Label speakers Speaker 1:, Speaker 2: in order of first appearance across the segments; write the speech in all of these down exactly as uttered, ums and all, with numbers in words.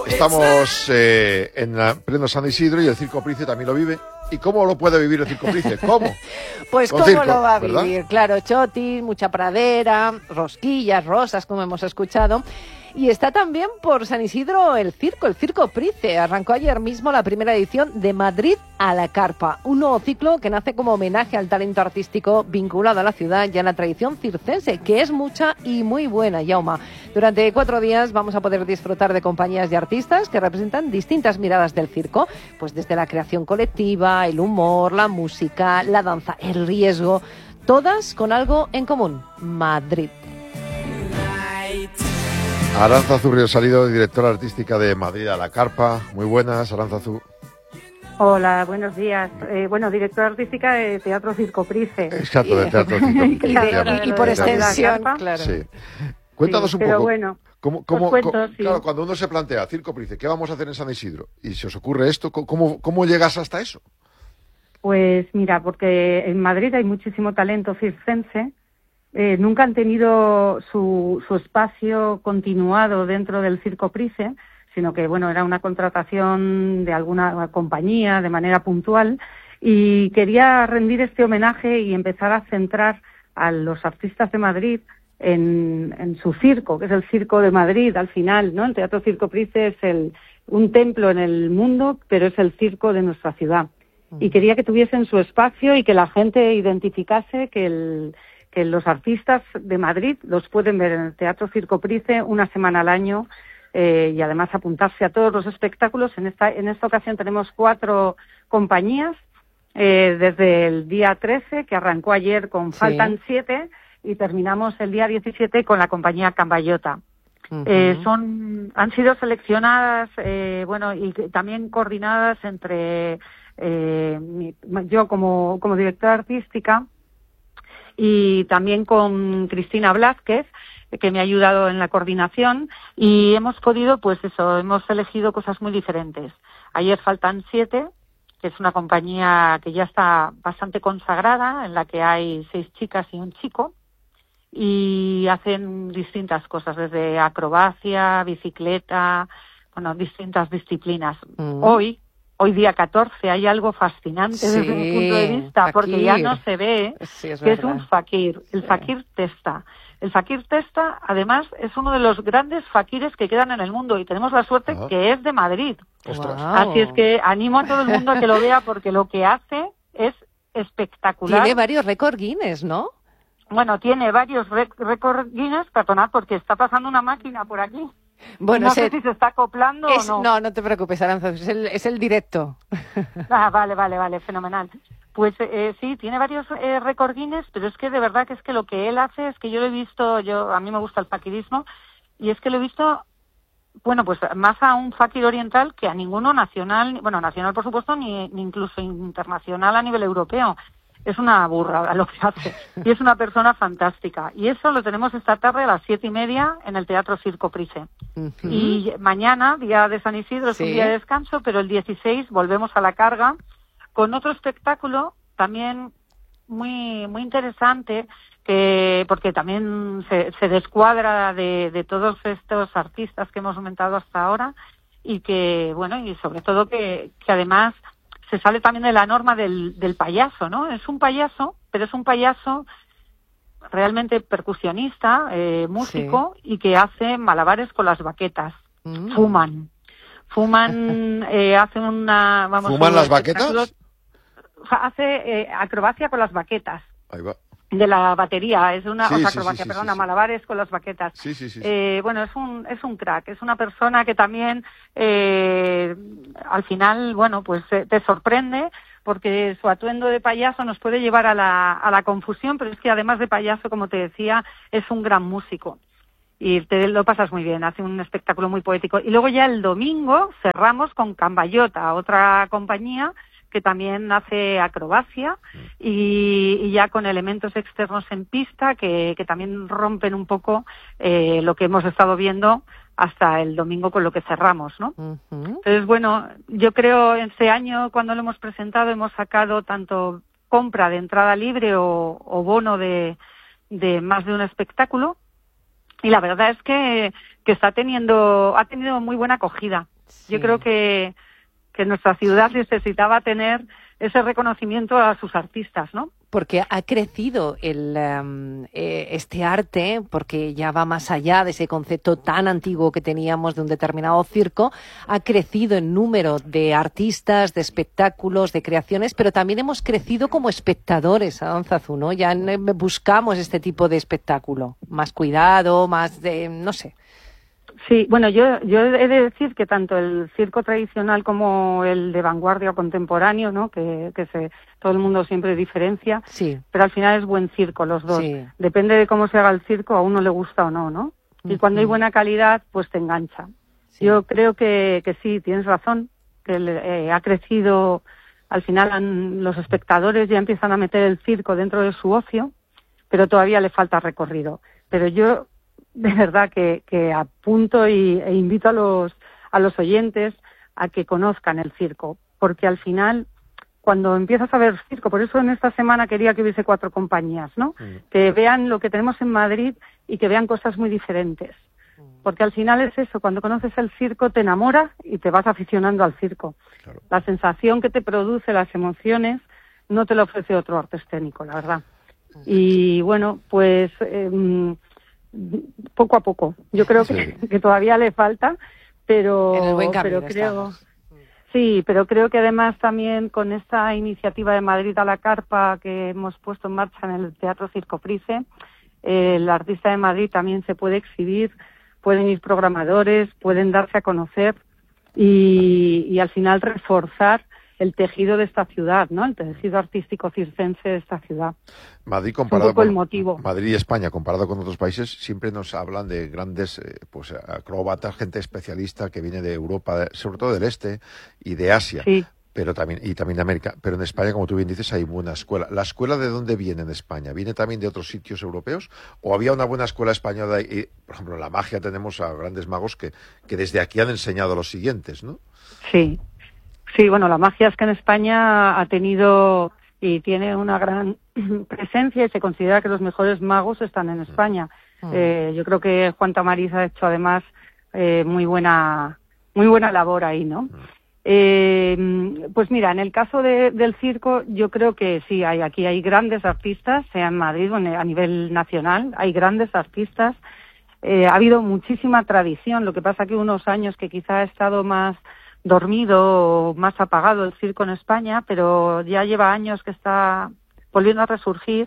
Speaker 1: Estamos eh, en la, pleno San Isidro y el Circo Price también lo vive. ¿Y cómo lo puede vivir el Circo Price? ¿Cómo?
Speaker 2: Pues
Speaker 1: Con
Speaker 2: cómo
Speaker 1: circo,
Speaker 2: lo va a
Speaker 1: ¿verdad?
Speaker 2: vivir. Claro, chotis, mucha pradera, rosquillas, rosas, como hemos escuchado. Y está también por San Isidro el circo, el Circo Price. Arrancó ayer mismo la primera edición de Madrid a la Carpa, un nuevo ciclo que nace como homenaje al talento artístico vinculado a la ciudad y a la tradición circense, que es mucha y muy buena, Yauma. Durante cuatro días vamos a poder disfrutar de compañías y artistas que representan distintas miradas del circo, pues desde la creación colectiva, el humor, la música, la danza, el riesgo, todas con algo en común: Madrid.
Speaker 1: Arantzazu Riosalido, directora artística de Madrid a la Carpa. Muy buenas, Arantzazu.
Speaker 3: Hola, buenos días. Eh, bueno, directora artística de Teatro Circo Price.
Speaker 1: Exacto, de Teatro Circo Price.
Speaker 2: Y, de, y por extensión, claro.
Speaker 1: Sí. Cuéntanos
Speaker 3: sí,
Speaker 1: un
Speaker 3: pero
Speaker 1: poco.
Speaker 3: Bueno,
Speaker 1: ¿Cómo, cómo,
Speaker 3: cuento,
Speaker 1: cómo,
Speaker 3: sí.
Speaker 1: Claro, cuando uno se plantea Circo Price, ¿qué vamos a hacer en San Isidro? Y se os ocurre esto, ¿cómo, cómo llegas hasta eso?
Speaker 3: Pues mira, porque en Madrid hay muchísimo talento circense. Eh, nunca han tenido su, su espacio continuado dentro del Circo Price, sino que, bueno, era una contratación de alguna compañía de manera puntual, y quería rendir este homenaje y empezar a centrar a los artistas de Madrid en, en su circo, que es el Circo de Madrid al final, ¿no? El Teatro Circo Price es el, un templo en el mundo, pero es el circo de nuestra ciudad. Y quería que tuviesen su espacio y que la gente identificase que el que los artistas de Madrid los pueden ver en el Teatro Circo Price una semana al año, eh, y además apuntarse a todos los espectáculos. En esta, en esta ocasión tenemos cuatro compañías, eh, desde el día trece, que arrancó ayer con
Speaker 2: Sí.
Speaker 3: Faltan siete, y terminamos el día diecisiete con la compañía Cambayota.
Speaker 2: Uh-huh.
Speaker 3: Eh, son, han sido seleccionadas, eh, bueno, y también coordinadas entre eh, mi, yo como, como directora artística, y también con Cristina Blázquez, que me ha ayudado en la coordinación, y hemos podido, pues eso, hemos elegido cosas muy diferentes. Ayer Faltan siete, que es una compañía que ya está bastante consagrada, en la que hay seis chicas y un chico, y hacen distintas cosas, desde acrobacia, bicicleta, bueno, distintas disciplinas. Mm. Hoy, hoy día catorce, hay algo fascinante
Speaker 2: sí,
Speaker 3: desde mi punto de vista,
Speaker 2: fakir.
Speaker 3: Porque ya no se ve
Speaker 2: sí, es
Speaker 3: que
Speaker 2: verdad.
Speaker 3: es un fakir, el
Speaker 2: sí.
Speaker 3: fakir testa. El fakir testa, además, es uno de los grandes fakires que quedan en el mundo, y tenemos la suerte
Speaker 1: Ajá.
Speaker 3: que es de Madrid.
Speaker 2: Wow.
Speaker 3: Así es que animo a todo el mundo a que lo vea, porque lo que hace es espectacular.
Speaker 2: Tiene varios récord Guinness, ¿no?
Speaker 3: Bueno, tiene varios récord Guinness, perdonad, porque está pasando una máquina por aquí.
Speaker 2: Bueno,
Speaker 3: no
Speaker 2: sé
Speaker 3: si se está acoplando
Speaker 2: es,
Speaker 3: o no.
Speaker 2: No, no te preocupes, Arantzazu, es el, es el directo.
Speaker 3: Ah, vale, vale, vale, fenomenal. Pues eh, sí, tiene varios eh, récord Guinness, pero es que de verdad que es que lo que él hace es que yo lo he visto, yo a mí me gusta el fakirismo, y es que lo he visto, bueno, pues más a un fakir oriental que a ninguno nacional, bueno, nacional por supuesto, ni, ni incluso internacional a nivel europeo. Es una burrada lo que hace, y es una persona fantástica. Y eso lo tenemos esta tarde a las siete y media en el Teatro Circo Price. Uh-huh. Y mañana, día de San Isidro,
Speaker 2: sí.
Speaker 3: es un día de descanso, pero el dieciséis volvemos a la carga con otro espectáculo también muy muy interesante, que porque también se, se descuadra de, de todos estos artistas que hemos comentado hasta ahora, y que, bueno, y sobre todo que, que además se sale también de la norma del, del payaso, ¿no? Es un payaso, pero es un payaso realmente percusionista, eh, músico, sí. y que hace malabares con las baquetas. Mm. Fuman. Fuman, eh, hacen una... Vamos,
Speaker 1: ¿Fuman las baquetas?
Speaker 3: Hace eh, acrobacia con las baquetas.
Speaker 1: Ahí va.
Speaker 3: De la batería, es una...
Speaker 1: Sí,
Speaker 3: o sea,
Speaker 1: sí,
Speaker 3: acrobacia,
Speaker 1: sí,
Speaker 3: perdona,
Speaker 1: sí, sí.
Speaker 3: malabares con las baquetas.
Speaker 1: Sí, sí, sí. sí.
Speaker 3: Eh, bueno, es un, es un crack, es una persona que también, eh, al final, bueno, pues eh, te sorprende, porque su atuendo de payaso nos puede llevar a la, a la confusión, pero es que además de payaso, como te decía, es un gran músico. Y te lo pasas muy bien, hace un espectáculo muy poético. Y luego ya el domingo cerramos con Cambayota, otra compañía que también hace acrobacia y, y ya con elementos externos en pista que, que también rompen un poco eh, lo que hemos estado viendo hasta el domingo con lo que cerramos, ¿no? Uh-huh. Entonces, bueno, yo creo este año cuando lo hemos presentado hemos sacado tanto compra de entrada libre o, o bono de, de más de un espectáculo. Y la verdad es que que está teniendo, ha tenido muy buena acogida. Sí. Yo creo que, que nuestra ciudad necesitaba tener ese reconocimiento a sus artistas, ¿no?
Speaker 2: Porque ha crecido el, um, eh, este arte, porque ya va más allá de ese concepto tan antiguo que teníamos de un determinado circo, ha crecido en número de artistas, de espectáculos, de creaciones, pero también hemos crecido como espectadores, Aranzazu, ¿no? Ya buscamos este tipo de espectáculo, más cuidado, más de, no sé.
Speaker 3: Sí, bueno, yo, yo he de decir que tanto el circo tradicional como el de vanguardia o contemporáneo, ¿no? Que, que se, todo el mundo siempre diferencia,
Speaker 2: sí.
Speaker 3: Pero al final es buen circo los dos.
Speaker 2: Sí.
Speaker 3: Depende de cómo se haga el circo, a uno le gusta o no, ¿no? Y uh-huh. cuando hay buena calidad, pues te engancha. Sí. Yo creo que, que sí, tienes razón, que eh, ha crecido, al final han, los espectadores ya empiezan a meter el circo dentro de su ocio, pero todavía le falta recorrido. Pero yo de verdad que, que apunto y, e invito a los, a los oyentes a que conozcan el circo, porque al final, cuando empiezas a ver circo, por eso en esta semana quería que hubiese cuatro compañías, ¿no? Mm. Que vean lo que tenemos en Madrid y que vean cosas muy diferentes. Porque al final es eso, cuando conoces el circo te enamora y te vas aficionando al circo. Claro. La sensación que te produce, las emociones, no te lo ofrece otro arte escénico, la verdad. Y bueno, pues eh, poco a poco. Yo creo sí. que, que todavía le falta, pero,
Speaker 2: en el buen camino
Speaker 3: pero creo...
Speaker 2: estamos.
Speaker 3: Sí, pero creo que además también con esta iniciativa de Madrid a la Carpa que hemos puesto en marcha en el Teatro Circo Price, eh, el artista de Madrid también se puede exhibir, pueden ir programadores, pueden darse a conocer y, y al final reforzar el tejido de esta ciudad, ¿no? El tejido artístico circense de esta ciudad.
Speaker 1: Madrid comparado
Speaker 3: un poco el
Speaker 1: con
Speaker 3: motivo.
Speaker 1: Madrid y España comparado con otros países siempre nos hablan de grandes eh, pues acróbatas, gente especialista que viene de Europa, sobre todo del este y de Asia.
Speaker 3: Sí.
Speaker 1: Pero también y también de América, pero en España, como tú bien dices, hay buena escuela. ¿La escuela de dónde viene en España? ¿Viene también de otros sitios europeos? ¿O había una buena escuela española? Y, por ejemplo, en la magia tenemos a grandes magos que, que desde aquí han enseñado a los siguientes, ¿no?
Speaker 3: Sí, sí, bueno, la magia es que en España ha tenido y tiene una gran presencia y se considera que los mejores magos están en España. Mm. Eh, yo creo que Juan Tamariz ha hecho además eh, muy buena, muy buena labor ahí, ¿no? Mm. Eh, pues mira, en el caso de, del circo, yo creo que sí, hay aquí hay grandes artistas, sea en Madrid o a nivel nacional, hay grandes artistas. Eh, ha habido muchísima tradición, lo que pasa que unos años que quizá ha estado más dormido o más apagado el circo en España, pero ya lleva años que está volviendo a resurgir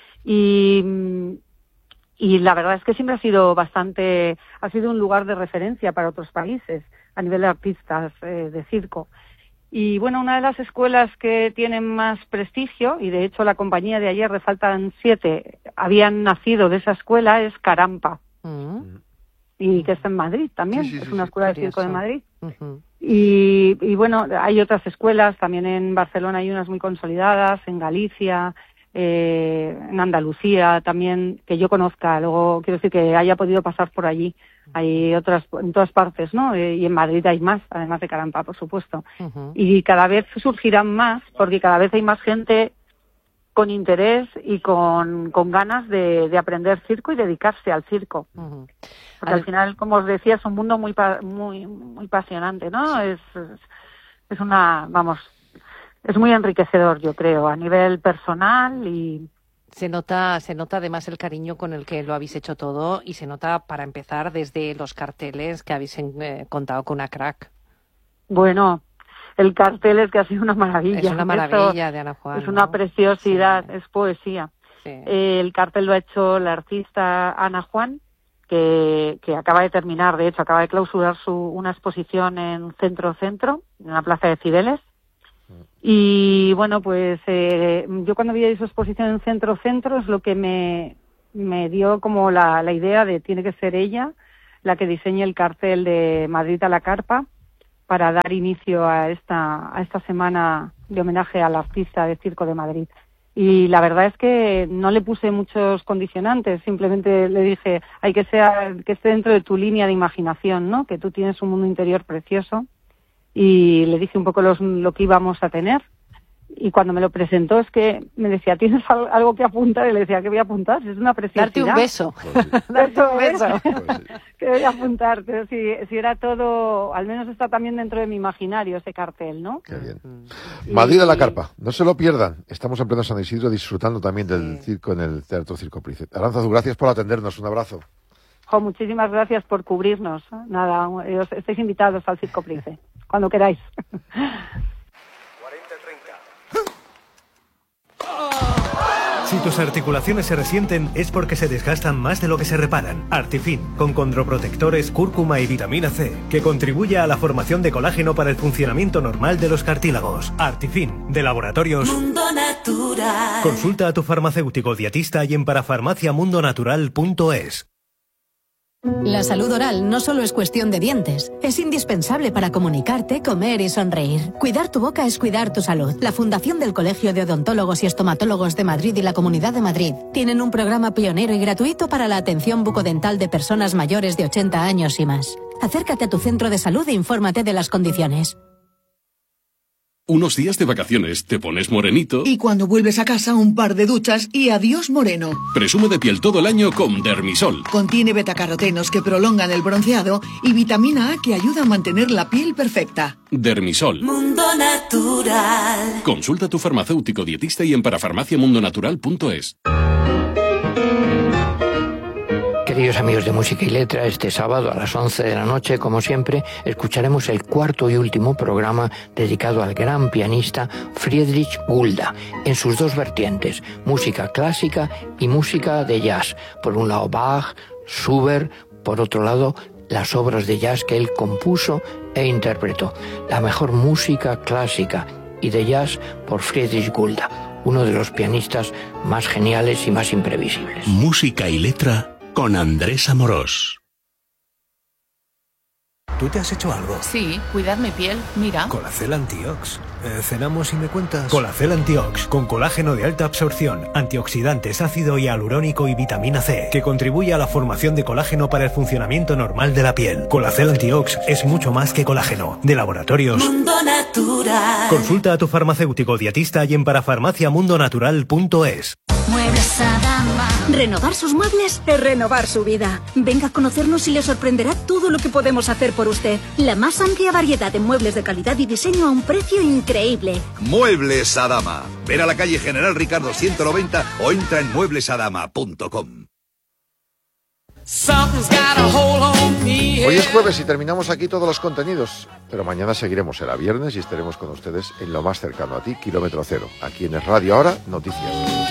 Speaker 3: y, y la verdad es que siempre ha sido bastante, ha sido un lugar de referencia para otros países a nivel de artistas eh, de circo. Y bueno, una de las escuelas que tienen más prestigio, y de hecho la compañía de ayer, le faltan siete, habían nacido de esa escuela, es Carampa. Uh-huh. Y que está en Madrid también, sí, sí, es una sí, escuela sí, de circo de Madrid. Uh-huh. Y, y bueno, hay otras escuelas, también en Barcelona hay unas muy consolidadas, en Galicia, eh, en Andalucía también, que yo conozca, luego quiero decir que haya podido pasar por allí. Hay otras en todas partes, ¿no? Eh, y en Madrid hay más, además de Carampa, por supuesto. Uh-huh. Y cada vez surgirán más, porque cada vez hay más gente con interés y con, con ganas de, de aprender circo y dedicarse al circo. Uh-huh. Porque al, al final, como os decía, es un mundo muy muy muy apasionante, ¿no? Sí. Es, es es una, vamos, es muy enriquecedor, yo creo, a nivel personal y...
Speaker 2: Se nota, se nota además el cariño con el que lo habéis hecho todo y se nota, para empezar, desde los carteles que habéis eh, contado con una crack.
Speaker 3: Bueno, el cartel es que ha sido una maravilla.
Speaker 2: Es una maravilla
Speaker 3: Esto
Speaker 2: de Ana Juan.
Speaker 3: Es una
Speaker 2: ¿no?
Speaker 3: preciosidad, sí. Es poesía.
Speaker 2: Sí.
Speaker 3: Eh, el cartel lo ha hecho la artista Ana Juan, que, que acaba de terminar, de hecho, acaba de clausurar su, una exposición en Centro Centro, en la Plaza de Cibeles. Y bueno, pues eh, yo cuando vi su exposición en Centro Centro es lo que me, me dio como la, la idea de tiene que ser ella la que diseñe el cartel de Madrid a la Carpa para dar inicio a esta, a esta semana de homenaje al artista de Circo de Madrid. Y la verdad es que no le puse muchos condicionantes, simplemente le dije, hay que sea, que esté dentro de tu línea de imaginación, ¿no? Que tú tienes un mundo interior precioso. Y le dije un poco los, lo que íbamos a tener y cuando me lo presentó es que me decía, ¿tienes al- algo que apuntar? Y le decía, ¿qué voy a apuntar? Es una preciosidad.
Speaker 2: Darte un beso.
Speaker 1: Pues sí.
Speaker 2: Darte un beso.
Speaker 1: Pues sí.
Speaker 3: ¿Qué voy a apuntar? Pero si, si era todo, al menos está también dentro de mi imaginario ese cartel, ¿no?
Speaker 1: Qué bien.
Speaker 3: Y-
Speaker 1: Madrid a la carpa, no se lo pierdan. Estamos en pleno San Isidro disfrutando también del circo en el Teatro Circo Price. Aránzazu, gracias por atendernos, un abrazo.
Speaker 3: Jo, muchísimas gracias por cubrirnos. Nada, eh, os- estáis invitados al Circo Price, cuando queráis.
Speaker 4: Si tus articulaciones se resienten es porque se desgastan más de lo que se reparan. Artifin, con condroprotectores, cúrcuma y vitamina C, que contribuye a la formación de colágeno para el funcionamiento normal de los cartílagos. Artifin, de Laboratorios
Speaker 5: Mundo Natural.
Speaker 4: Consulta a tu farmacéutico dietista y en parafarmacia mundo natural punto es.
Speaker 6: La salud oral no solo es cuestión de dientes, es indispensable para comunicarte, comer y sonreír. Cuidar tu boca es cuidar tu salud. La Fundación del Colegio de Odontólogos y Estomatólogos de Madrid y la Comunidad de Madrid tienen un programa pionero y gratuito para la atención bucodental de personas mayores de ochenta años y más. Acércate a tu centro de salud e infórmate de las condiciones.
Speaker 7: Unos días de vacaciones, te pones morenito.
Speaker 8: Y cuando vuelves a casa, un par de duchas y adiós moreno.
Speaker 7: Presume de piel todo el año con Dermisol.
Speaker 8: Contiene betacarotenos que prolongan el bronceado y vitamina A que ayuda a mantener la piel perfecta.
Speaker 7: Dermisol.
Speaker 5: Mundo Natural.
Speaker 7: Consulta a tu farmacéutico dietista y en parafarmacia mundo natural punto es.
Speaker 9: Queridos amigos de Música y Letra, este sábado a las once de la noche, como siempre, escucharemos el cuarto y último programa dedicado al gran pianista Friedrich Gulda, en sus dos vertientes, música clásica y música de jazz. Por un lado Bach, Schubert, por otro lado las obras de jazz que él compuso e interpretó. La mejor música clásica y de jazz por Friedrich Gulda, uno de los pianistas más geniales y más imprevisibles.
Speaker 10: Música y Letra con Andrés Amorós.
Speaker 4: ¿Tú te has hecho algo?
Speaker 11: Sí, cuidar mi piel, mira.
Speaker 4: Colacel Antiox. Eh, ¿Cenamos y me cuentas? Colacel Antiox, con colágeno de alta absorción, antioxidantes, ácido hialurónico y vitamina C, que contribuye a la formación de colágeno para el funcionamiento normal de la piel. Colacel Antiox es mucho más que colágeno. De Laboratorios
Speaker 5: Mundo Natural.
Speaker 4: Consulta a tu farmacéutico dietista y en parafarmacia mundo natural punto es.
Speaker 12: Muebles Adama. Renovar sus muebles es renovar su vida. Venga a conocernos y le sorprenderá todo lo que podemos hacer por usted. La más amplia variedad de muebles de calidad y diseño a un precio increíble.
Speaker 13: Muebles Adama. Ven a la calle General Ricardo ciento noventa o entra en muebles adama punto com.
Speaker 1: Hoy es jueves y terminamos aquí todos los contenidos, pero mañana seguiremos, será viernes y estaremos con ustedes en lo más cercano a ti, Kilómetro Cero, aquí en el Radio Ahora, Noticias.